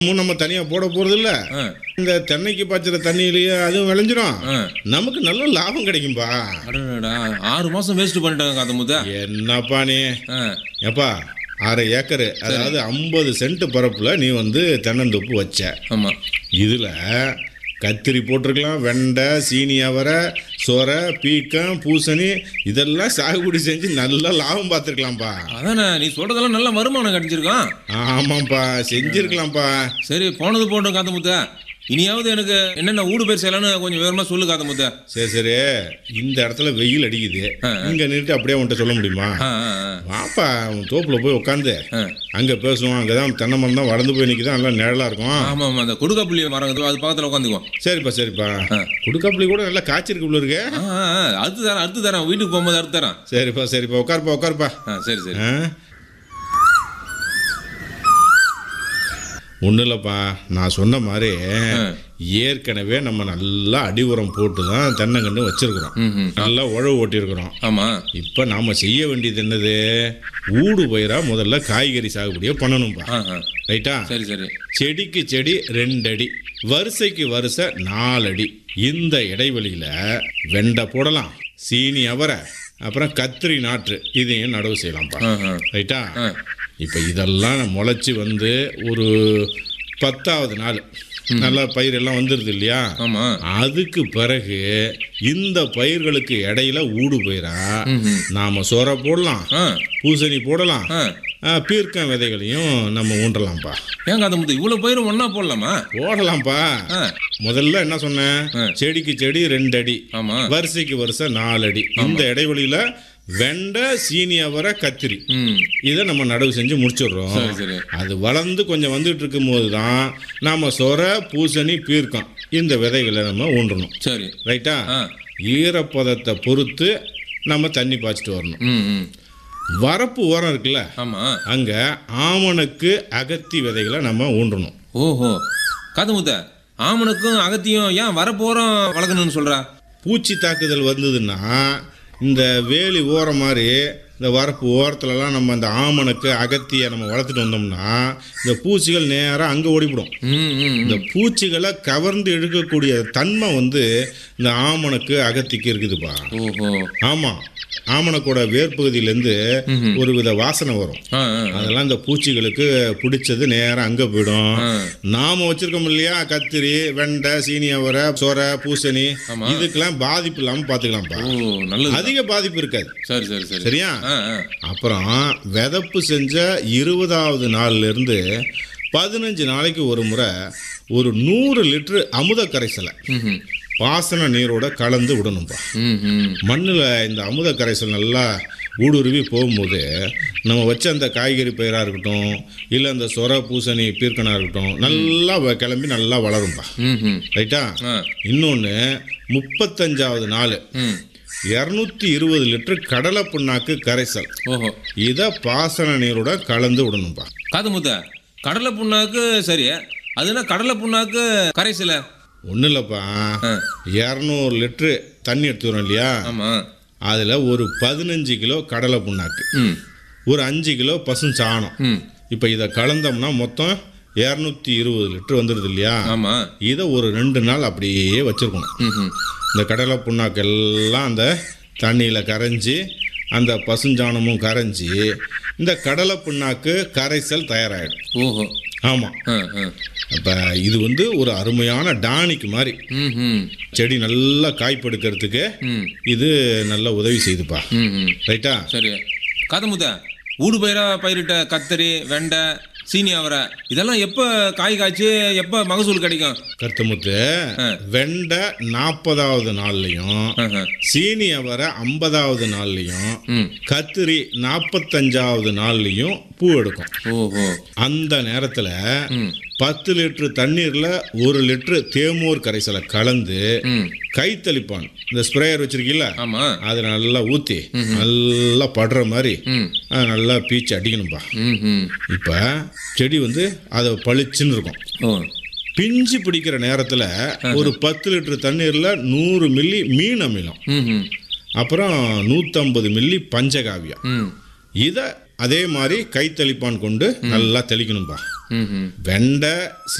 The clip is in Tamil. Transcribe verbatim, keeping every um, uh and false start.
நம்ம தனியா போட போறது இல்ல. இந்த தென்னைக்கு பாய்ச்சுற தண்ணியிலேயே அதுவும் விளைஞ்சிரும். நமக்கு நல்ல லாபம் கிடைக்கும்பா. ஆறு மாசம் வேஸ்ட் பண்ணிட்டாங்க காத்தமுத்து. என்னப்பா நீ எப்பா அரை ஏக்கரு அதாவது ஐம்பது சென்ட் பரப்புல நீ வந்து தென்னந்தோப்பு வச்ச. ஆமா, இதுல கத்திரி போட்டிருக்கலாம், வெண்டை, சீனி அவரை, சொரை, பீக்கம், பூசணி இதெல்லாம் சாகுபடி செஞ்சு நல்லா லாபம் பார்த்துருக்கலாம்ப்பா. அதானே நீ சொல்றதெல்லாம் நல்ல வருமானம் கிடைச்சிருக்கான். ஆமாப்பா, செஞ்சிருக்கலாம்ப்பா. சரி, போனது போட்டோம் காத்தமுத்து. இனியாவது எனக்கு என்னென்ன ஊடு பேர் செய்யலான்னு கொஞ்சம் விவரமா சொல்லு காத்தமுத்து. சரி சரி, இந்த இடத்துல வெயில் அடிக்குது, இங்க நிறுத்தி அப்படியே உன்கிட்ட சொல்ல முடியுமா? வாப்பா, உன் தோப்புல போய் உட்காந்து அங்க பேசுவோம். அங்கதான் தென்னை மரம் தான் வளர்ந்து போய் நிற்கிதான், நல்லா நிழலா இருக்கும். ஆமா ஆமா, அந்த கொடுக்காப்புளி மரம் அது பக்கத்துல உட்காந்துக்குவோம். சரிப்பா சரிப்பா, கொடுக்காப்புளி கூட நல்லா காய்ச்சிருக்கு உள்ள இருக்கு. அடுத்து தரேன் அடுத்து தரேன் வீட்டுக்கு போகும்போது அடுத்து தரேன். சரிப்பா சரிப்பா, உட்காருப்பா உட்காருப்பா. சரி சரி. ஒன்றும் இல்லைப்பா, நான் சொன்ன மாதிரி ஏற்கனவே நம்ம நல்லா அடி உரம் போட்டு தான் தென்னங்கன்று வச்சிருக்கிறோம், நல்லா உழவு ஓட்டியிருக்கிறோம். ஆமாம், இப்போ நாம் செய்ய வேண்டியது என்னது, ஊடு பயிராக முதல்ல காய்கறி சாகுபடியை பண்ணணும்ப்பா. ரைட்டா? சரி சரி. செடிக்கு செடி ரெண்டு அடி, வரிசைக்கு வரிசை நாலு அடி. இந்த இடைவெளியில் வெண்டை போடலாம், சீனி அவரை, அப்புறம் கத்திரி நாற்று இதையும் நடவு செய்யலாம்ப்பா. ரைட்டா? இப்போ இதெல்லாம் முளைச்சி வந்து ஒரு பத்தாவது நாள் நல்லா பயிர் எல்லாம் வந்துடுது இல்லையா? அதுக்கு பிறகு இந்த பயிர்களுக்கு இடையில ஊடு பயிரா நாம சொரை போடலாம், பூசணி போடலாம், பீர்க்கம் விதைகளையும் நம்ம ஊன்றலாம்ப்பா. ஏங்க அது முத்து இவ்வளவு பயிரும் ஒன்னா போடலாமா? போடலாம்ப்பா. முதல்ல என்ன சொன்னேன், செடிக்கு செடி ரெண்டு அடி, வரிசைக்கு வரிசை நாலு அடி. இந்த இடைவெளியில வெண்டை, சீனி அவரை, கத்திரி இதை நம்ம நடவு செஞ்சு முடிச்சிடுறோம். அது வளர்ந்து கொஞ்சம் வந்துட்டு இருக்கும் போது தான் நாம சொரை, பூசணி, பீர்க்கம் இந்த விதைகளை நம்ம ஊன்றணும். சரி, ரைட்டா? ஈரப்பதத்தை பொறுத்து நம்ம தண்ணி பாய்ச்சிட்டு வரணும். வரப்பு ஓரம் இருக்குல்ல, அங்க ஆமணக்கு, அகத்தி விதைகளை நம்ம ஊன்றணும். ஓஹோ, காதமுத்த ஆமணக்கும் அகத்தியும் ஏன் வரப்பு ஓரம் வளர்க்கணும்னு சொல்றா? பூச்சி தாக்குதல் வந்ததுன்னா இந்த வேலி ஓரம் மாதிரி இந்த வரப்பு ஓரத்துலலாம் நம்ம இந்த ஆமணக்கு, அகத்தியை நம்ம வளர்த்துட்டு வந்தோம்னா இந்த பூச்சிகள் நேராக அங்கே ஓடிவிடும். இந்த பூச்சிகளை கவர்ந்து இழுக்கக்கூடிய தன்மை வந்து இந்த ஆமணக்கு, அகத்திக்கு இருக்குதுப்பா. ஆமாம், ஆமணக்கோட வேர்பகுதியிலேருந்து ஒரு வித வாசனை வரும். அதெல்லாம் இந்த பூச்சிகளுக்கு பிடிச்சது நேரம் அங்கே போயிடும். நாம வச்சிருக்கோம் இல்லையா, கத்திரி, வெண்டை, சீனி அவரை, சொரை, பூசணி இதுக்கெல்லாம் பாதிப்பு இல்லாமல் பார்த்துக்கலாம்ப்பா. அதிக பாதிப்பு இருக்காது. சரி சரி சரி, சரியா? அப்புறம் விதப்பு செஞ்ச இருபதாவது நாள்ல இருந்து பதினஞ்சு நாளைக்கு ஒரு முறை ஒரு நூறு லிட்டரு அமுத கரைசலை பாசன நீரோட கலந்து விடணும்பா. மண்ணில் இந்த அமுத கரைசல் நல்லா ஊடுருவி போகும்போது நம்ம வச்ச அந்த காய்கறி பயிராக இருக்கட்டும், இல்லை அந்த சொரை, பூசணி, பீர்க்கனாக இருக்கட்டும், நல்லா கிளம்பி நல்லா வளரும்பா. ரைட்டா? இன்னொன்று, முப்பத்தஞ்சாவது நாள் இரநூத்தி இருபது லிட்டர் கடலை புண்ணாக்கு கரைசல் இதை பாசன நீரோட கலந்து விடணும்பா. காதுமுத்த கடலை புண்ணாக்கு சரி, அதுனா கடலை புண்ணாக்கு கரைசல ஒன்றும் இல்லைப்பா, இரநூறு லிட்டரு தண்ணி எடுத்துக்கிறோம் இல்லையா, அதில் ஒரு பதினஞ்சு கிலோ கடலை புண்ணாக்கு, ஒரு அஞ்சு கிலோ பசும் சாணம், இப்போ இதை கலந்தோம்னா மொத்தம் இரநூத்தி இருபது லிட்டர் வந்துடுது இல்லையா? இதை ஒரு ரெண்டு நாள் அப்படியே வச்சுருக்கணும். இந்த கடலை புண்ணாக்கு எல்லாம் அந்த தண்ணியில் கரைஞ்சி அந்த பசுஞ்சாணமும் கரைஞ்சி இந்த கடலை புண்ணாக்கு கரைசல் தயாராகிடும். ஓஹோ, ஆமாம். இப்போ இது வந்து ஒரு அருமையான டானிக் மாதிரி செடி நல்லா காய்ப்படுக்கிறதுக்கு இது நல்ல உதவி செய்துப்பா. ரைட்டா? சரி, காதமுத்த ஊடு பயிரா பயிரிட்ட கத்தரி, வெண்டை, சீனி அவரை இதெல்லாம் எப்ப காய் காய்ச்சி எப்ப மகசூல் கிடைக்கும்? கருத்தமுத்து, வெண்டை நாற்பதாவது நாள்லயும், சீனி அவரை ஐம்பதாவது நாள்லயும், கத்திரி நாற்பத்தஞ்சாவது நாள்லயும் பூ எடுக்கும். ஓஹோ, அந்த நேரத்துல பத்து லிட்டர் தண்ணீர்ல ஒரு லிட்டர் தேமூர் கரைசலை கலந்து கைத்தளிப்பான் இந்த ஸ்ப்ரேயர் வச்சிருக்கீல்ல, அதை நல்லா ஊத்தி நல்லா படுற மாதிரி நல்லா பீச்சு அடிக்கணும்பா. இப்ப செடி வந்து அதை பளிச்சுன்னு இருக்கும். பிஞ்சு பிடிக்கிற நேரத்துல ஒரு பத்து லிட்டர் தண்ணீர்ல நூறு மில்லி மீன் அமிலம், அப்புறம் நூத்தம்பது மில்லி பஞ்சகாவியம், இத அதே மாதிரி கைத்தளிப்பான் கொண்டு நல்லா தெளிக்கணும்பா. ம் ம் வெண்டை